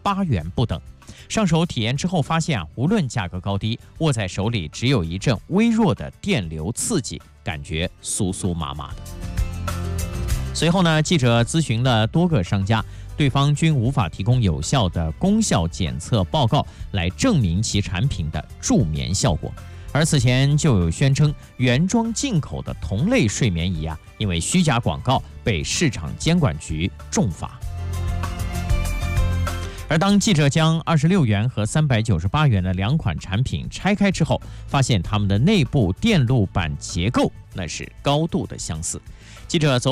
8元不等。上手体验之后发现无论价格高低，握在手里只有一阵微弱的电流刺激，感觉酥酥麻麻的。随后呢，记者咨询了多个商家，对方均无法提供有效的功效检测报告来证明其产品的助眠效果。而此前就有宣称原装进口的同类睡眠仪因为虚假广告被市场监管局重罚。而当记者将26元和398元的2款产品拆开之后，发现它们的内部电路板结构那是高度的相似。记者